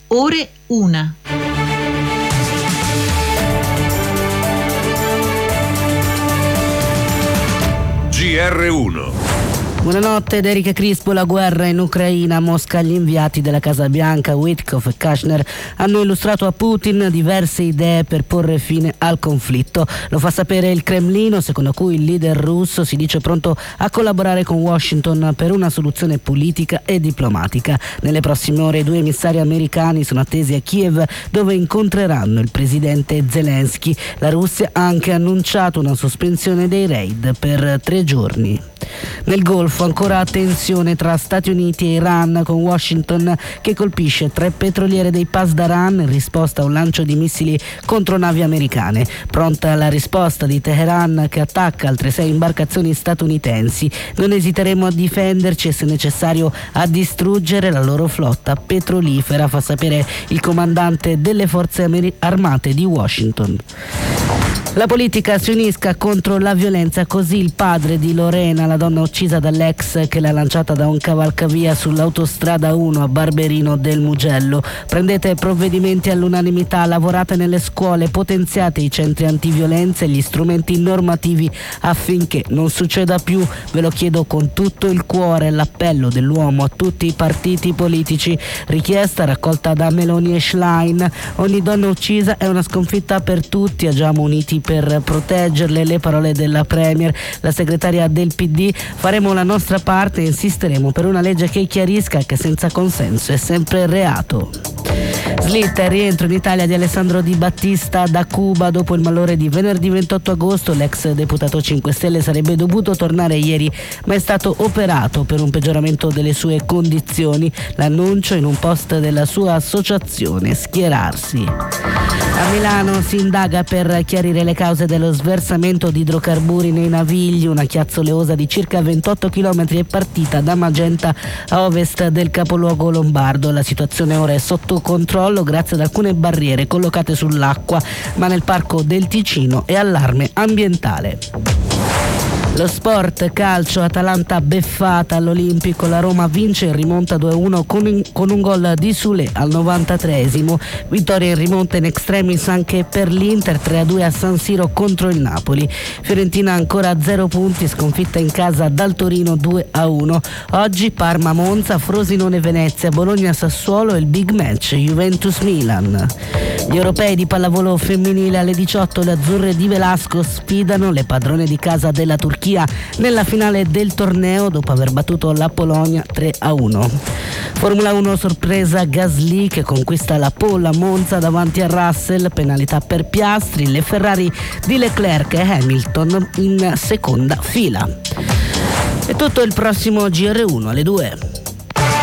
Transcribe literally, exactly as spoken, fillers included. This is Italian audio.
ore una. G R uno. Buonanotte, da Erika Crispo. La guerra in Ucraina. A Mosca gli inviati della Casa Bianca Witkoff e Kushner hanno illustrato a Putin diverse idee per porre fine al conflitto. Lo fa sapere il Cremlino, secondo cui il leader russo si dice pronto a collaborare con Washington per una soluzione politica e diplomatica. Nelle prossime ore i due emissari americani sono attesi a Kiev, dove incontreranno il presidente Zelensky. La Russia ha anche annunciato una sospensione dei raid per tre giorni. Nel Golfo ancora tensione tra Stati Uniti e Iran, con Washington che colpisce tre petroliere dei Pasdaran in risposta a un lancio di missili contro navi americane. Pronta la risposta di Teheran, che attacca altre sei imbarcazioni statunitensi. Non esiteremo a difenderci e, se necessario, a distruggere la loro flotta petrolifera, fa sapere il comandante delle forze armate di Washington. La politica si unisca contro la violenza, così il padre di Lorena, la donna uccisa dall'ex che l'ha lanciata da un cavalcavia sull'autostrada uno a Barberino del Mugello. Prendete provvedimenti all'unanimità, lavorate nelle scuole, potenziate i centri antiviolenza e gli strumenti normativi affinché non succeda più. Ve lo chiedo con tutto il cuore, l'appello dell'uomo a tutti i partiti politici. Richiesta raccolta da Meloni e Schlein. Ogni donna uccisa è una sconfitta per tutti, agiamo uniti per proteggerle, le parole della Premier. La segretaria del P D: faremo la nostra parte e insisteremo per una legge che chiarisca che senza consenso è sempre reato. Slitta il rientro in Italia di Alessandro Di Battista da Cuba dopo il malore di venerdì ventotto agosto. L'ex deputato cinque Stelle sarebbe dovuto tornare ieri, ma è stato operato per un peggioramento delle sue condizioni. L'annuncio in un post della sua associazione Schierarsi. A Milano si indaga per chiarire le cause dello sversamento di idrocarburi nei Navigli. Una chiazza oleosa di circa ventotto chilometri è partita da Magenta a ovest del capoluogo lombardo. La situazione ora è sotto controllo grazie ad alcune barriere collocate sull'acqua, ma nel parco del Ticino è allarme ambientale. Lo sport, calcio, Atalanta beffata all'Olimpico. La Roma vince in rimonta due a uno con un, con un gol di Sule al novantatreesimo. Vittoria in rimonta in extremis anche per l'Inter, tre a due a San Siro contro il Napoli. Fiorentina ancora a zero punti, sconfitta in casa dal Torino due a uno. Oggi Parma-Monza, Frosinone-Venezia, Bologna-Sassuolo e il big match Juventus-Milan. Gli europei di pallavolo femminile alle diciotto, le azzurre di Velasco sfidano le padrone di casa della Turchia nella finale del torneo dopo aver battuto la Polonia tre a uno. Formula uno, sorpresa Gasly che conquista la pole a Monza davanti a Russell, penalità per Piastri, le Ferrari di Leclerc e Hamilton in seconda fila. È tutto, il prossimo G R uno alle due.